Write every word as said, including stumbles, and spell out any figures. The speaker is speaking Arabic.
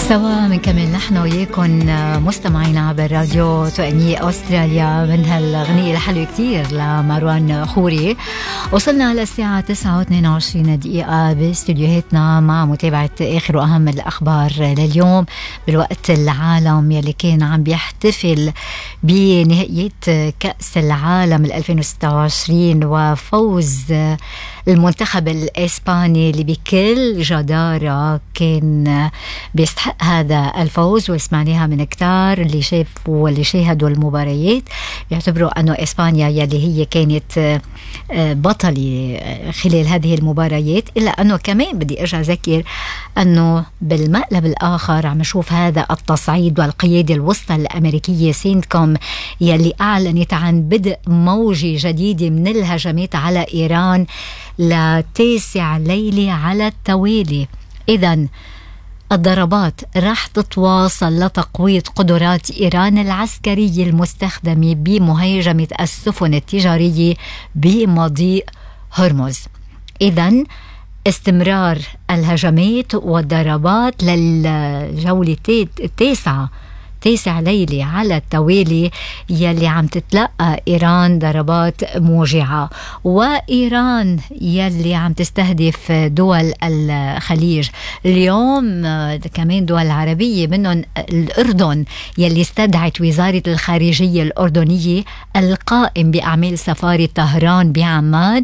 سوا بنكمل نحن وياكم مستمعينا عبر راديو تؤني أستراليا من هالغنية الحلوة كتير لمروان خوري. وصلنا للساعة تسعة واثنين وعشرين دقيقة باستديوهاتنا مع متابعة آخر وأهم الأخبار لليوم بالوقت العالم يلي كان عم بيحتفل بنهائيات كأس العالم ألفين وستة وعشرين وفوز المنتخب الإسباني اللي بكل جدارة كان بيستحق هذا الفوز. واسمعناها من كتار اللي شافوا واللي شاهدوا المباريات يعتبروا أنه إسبانيا يلي هي كانت بطلة خلال هذه المباريات، إلا أنه كمان بدي أرجع أذكر أنه بالمقلب الآخر عم نشوف هذا التصعيد والقيادة الوسطى الأمريكية سينتكوم يلي أعلنت عن بدء موجة جديدة من الهجمات على إيران لتاسع ليلة على التوالي. إذن الضربات راح تتواصل لتقويض قدرات إيران العسكرية المستخدمة بمهاجمة السفن التجارية بمضيق هرمز. إذن استمرار الهجمات والضربات للجولة التاسعة تاسع ليلة على التوالي يلي عم تتلقى إيران ضربات موجعة، وإيران يلي عم تستهدف دول الخليج اليوم كمان دول عربية منهم الأردن يلي استدعت وزارة الخارجية الأردنية القائم بأعمال سفارة طهران بعمان